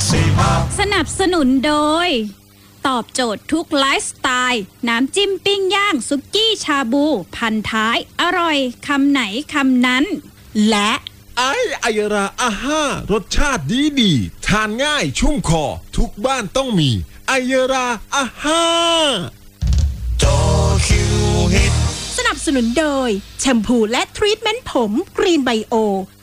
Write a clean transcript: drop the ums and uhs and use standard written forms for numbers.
สนับสนุนโดยตอบโจทย์ทุกไลฟ์สไตล์น้ำจิ้มปิ้งย่างซุกี้ชาบูพันท้ายอร่อยคำไหนคำนั้นและไอยราอาห้ารสชาติดีทานง่ายชุ่มคอทุกบ้านต้องมีไอยราอาห้าสนับสนุนโดยแชมพูและทรีทเมนต์ผมกรีนไบโอ